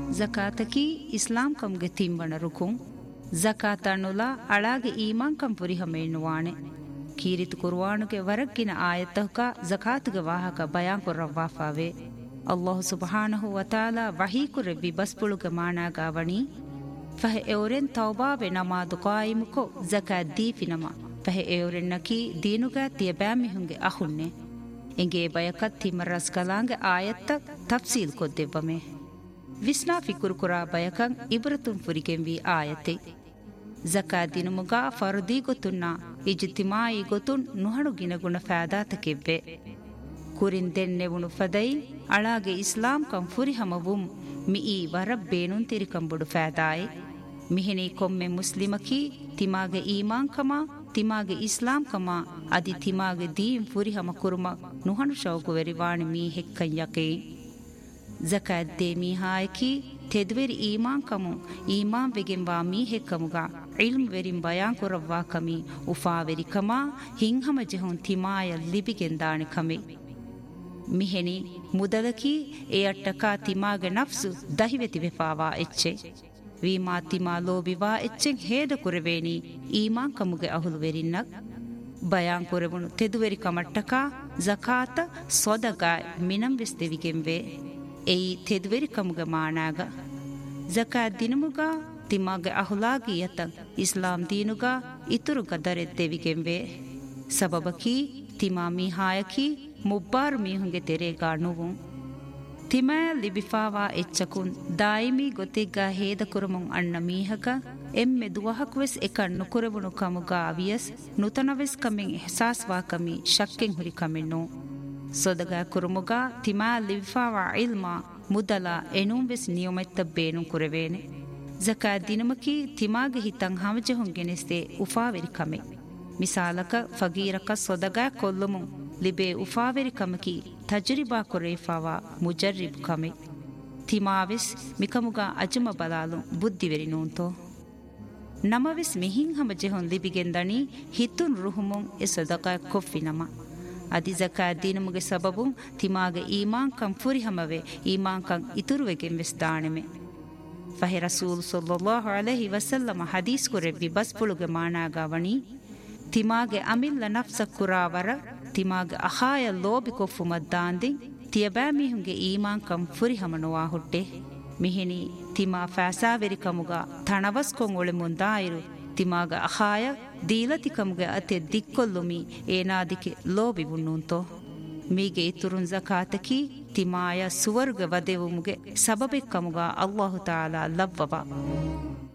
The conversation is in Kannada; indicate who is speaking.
Speaker 1: ಜಕಾತಕಿ ಇಸ್ಲಾಂ ಕಂಗೆ ತಿಂಬಣ ರುಕುಂ ಜಕಾತಣ್ಣುಲ ಅಳಾಗೆ ಈಮಾನ್ ಕಂ ಪುರಿಹಮೇಣ್ಣುವಾಣೆ ಕೀರಿತು ಕುರ್ವಾನುಗೆ ವರಗ್ಗಿನ ಆಯತ್ತಹುಕ ಜಕಾತುಗೆ ವಾಹಕ ಬಯಾನ್ ಕೊರ್ರವ್ವಾಫಾವೆ ಅಲ್ಲಾಹು ಸುಬ್ಹಾನಹು ವತಾಲ ವಹೀಕುರೆವ್ವಿ ಬಸ್ಪುಳುಗೆ ಮಾನಾಗಾವಣಿ ಫಹೆ ಎವರೆನ್ ತೌಬಾವೆ ನಮಾದು ಕಾಯಿಮುಕೊ ಜಕಾತ್ ದೀಫಿನಮ ಫಹೆ ಎವರೆನ್ನಕಿ ದೀನುಗ ತಿಯಬ್ಯಾಮಿಹುಂಗೆ ಅಹುನ್ನೆ ಎಂಗೆ ಬಯಕತ್ ತಿಮರಸ್ ಕಲಾಂಗೆ ಆಯತ್ತ ತಫ್ಸೀಲ್ ಕೊದ್ದೆವ್ವಮೆ ವಿಸ್ನಾ ಫಿಕುರುಕುರಾ ಬಯಕಂ ಇಬ್ರತುಂ ಫುರಿಗೆಂವಿ ಆಯತೆ ಜಕಾತ್ ದಿನುಮುಗ ಫರ್ದಿ ಗೊತ್ತುನ್ನ ಇಜ್ತಿಮಾಯಿ ಗೊತ್ತುನ್ ನುಹಣು ಗಿನಗುಣ ಫಾದಾತಕೆವ್ವೆ ಕುರಿನ್ ದೆನ್ನೆವುಣು ಫದೈ ಅಳಾಗೆ ಇಸ್ಲಾಂ ಕಂ ಫುರಿಹಮವುಂ ಮಿಯಿ ವರಬ್ಬೇನುನ್ ತಿರಿಕಂಬುಡು ಫಾದಾಯೆ ಮಿಹಿನಿ ಕೊಮ್ಮೆ ಮುಸ್ಲಿಮಕಿ ತಿಮಾಗೆ ಈಮಾನ್ ಕಮ ತಿಮಾಗೆ ಇಸ್ಲಾಂ ಕಮ ಅದಿ ತಿಮಾಗೆ ದೀಂ ಫುರಿಹಮ ಕುರುಮ ನುಹಣು ಶೌಕು ವೆರಿವಾಣಿ ಮೀ ಹೆಕ್ಕಂ ಯಕೇ ಜಕಾತ್ ದೇ ಮೀಹಾಯಕಿ ತೆದ್ವೆರಿ ಈಮಾನ್ ಕಮು ಈಮಾನ್ ವೆಗೆಂವಾ ಮೀ ಹೆಕ್ಕಮುಗ ಇಲ್ಮ್ ವೆರಿಂ ಬಯಾನ್ ಕೊರವ್ವಾ ಕಮಿ ಉಫಾವೆರಿ ಕಮ ಹಿಂಹಮ ಜೆಹುನ್ ತಿಮಾಯ ಲಿಬಿಗೆಂದಾಣಿ ಕಮೆ ಮಿಹೆನಿ ಮುದಲಕಿ ಎ ಅಟ್ಟಕಾ ತಿಮಾಗೆ ನಫ್ಸು ದಹಿವೆತಿ ವೆಫಾವಾ ಎಚ್ಚೆ ವೀಮಾ ತಿಮಾ ಲೋಬಿವಾ ಎಚ್ಚೆಂ ಹೇದ ಕುರೆವೇನಿ ಈಮಾನ್ ಕಮುಗೆ ಅಹುಲು ವೆರಿನ್ನಕ್ ಬಯಾನ್ ಕೊರೆವುಣು ತೆದುವೆರಿ ಕಮಟ್ಟಕಾ ಜಕಾತ ಸೊದಗಾಯ್ ಮಿನಂ ವೆಸ್ ದೆವಿಗೆಂವೆ ಎಯಿ ತೆದುವೆರಿ ಕಮುಗೆ ಮಾನಾಗ ಜಕಾತ್ ದಿನಮುಗ ತಿಮಾಗೆ ಅಹುಲಾಗಿ ಯತಂ ಇಸ್ಲಾಂ ದೀನುಗ ಇತುರು ಗದರೆದ್ದೆವಿಗೆಂವೆ ಸಬಬಕಿ ತಿಮಾ ಮೀಹಾಯಕಿ ಮುಬ್ಬಾರು ಮೀಹುಂಗೆ ತೆರೆಗಾ ನುವುಂ ತಿಮಾ ಲಿಬಿಫಾವಾ ಎಚ್ಚಕುನ್ ದಾಯಿಮಿ ಗೊತ್ತಿಗ್ಗ ಹೇದ ಕುರುಮುಂ ಅಣ್ಣ ಮೀಹಕ ಎಮ್ಮೆ ದುವಹಕ್ವೆಸ್ ಎಕನ್ ನುಕುರೆವುಣು ಕಮುಗ ಅವಿಯಸ್ ನುತನವೆಸ್ ಕಮೆಂ ಎಹ್ಸಾಸ್ವಾ ಕಮಿ ಶಕ್ಕೆಂ ಹುರಿ ಕಮೆನ್ನೋ ಸೊದಗ ಕುರುಮುಗ ತಿಮಾ ಲಿಬಿಫಾವಾ ಇಲ್ಮಾ ಮುದಲ ಎನುಂವೆಸ್ ನಿಯಮೆತ್ತ ಬೇನು ಕುರೆವೇನೆ ಜಕಾತ್ ದಿನಮಕಿ ತಿಮಾಗೆ ಹಿತಂ ಹಮಜಹುಂ ಗೆನೆಸ್ತೆ ಉಫಾವೆರಿ ಕಮೆ ಮಿಸಾಲಕ ಫಗೀರಕ ಸೊದಗ ಕೊಲ್ಲುಮು ಲಿಬೆ ಉಫಾವೆರಿ ಕಮಕಿ ತಜ್ರಿಬಾ ಕೊರೇಫಾವಾ ಮುಜರ್ರಿಬ್ ಕಮೆ ತಿಮಾವೆಸ್ ಮಿಕಮುಗ ಅಜಮ ಬಲಾಲು ಬುದ್ಧಿವೆರಿ ನೂಂತೋ ನಮವೆಸ್ ಮಿಹಿಂ ಹಮಜಹುಂ ಲಿಬಿಗೆಂದಣಿ ಹಿತುನ್ ರುಹುಮುಂ ಎ ಸೊದಗ ಕೊಫ್ಫಿನಮ ಅದಿ ಜಕಾತ್ ದಿನಮುಗೆ ಸಬಬುಂ ತಿಮಾಗೆ ಈಮಾನ್ ಕಂ ಫುರಿಹಮವೆ ಈಮಾನ್ ಕಂ ಇತುರುವೆಗೆಂ ವೆಸ್ ದಾಣೆಮೆ ಫಹೆ ರಸೂಲ್ ಸಲ್ಲಲ್ಲಾಹು ಅಲೈಹಿ ವಸಲ್ಲಮ ಹದೀಸ್ ಕುರೆವ್ವಿ ಬಸ್ಪುಳುಗೆ ಮಾನಾಗಾವಣಿ ತಿಮಾಗೆ ಅಮಿಲ್ಲ ನಫ್ಸ ಕುರಾವರ ತಿಮಾಗೆ ಅಹಾಯ ಲೋಬಿ ಕೊಫ್ಫು ಮದ್ದಾಂದಿ ತಿಯಬ್ಯಾಮಿಹುಂಗೆ ಈಮಾನ್ ಕಂ ಫುರಿಹಮನುವಾ ಹುಟ್ಟೆ ಮಿಹಿನಿ ತಿಮಾ ಫಾಸಾವೆರಿ ಕಮುಗ ಥಣವಸ್ಕೊಂ ಒಳೆ ಮುಂದಾಯಿರು ತಿಮಾಗ ಅಹಾಯ ದೀಲತಿ ಕಮುಗೆ ಅತೆ ದಿಕ್ಕೊಲ್ಲುಮಿ ಏನಾದಿಕೆ ಲೋಬಿ ಬುಣ್ಣುಂತೋ ಮೀಗೆ ಇತುರುನ್ ಜಕಾತಕಿ ತಿಮಾಯ ಸುವರ್ಗ ವದೆವುಮುಗೆ ಸಬಬೆ ಕಮುಗ ಅಲ್ಲಾಹು ತಾಲಾ ಲವ್ವವ